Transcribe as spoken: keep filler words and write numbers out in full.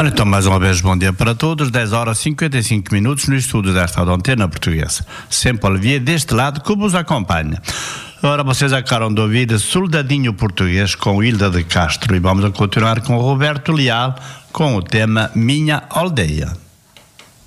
Ora, então, mais uma vez, bom dia para todos. dez horas e cinquenta e cinco minutos no estúdio desta Antena Portuguesa. Sempre Olivier deste lado que vos acompanha. Ora, vocês acabaram de ouvir Soldadinho Português com Hilda de Castro e vamos a continuar com o Roberto Leal com o tema Minha Aldeia.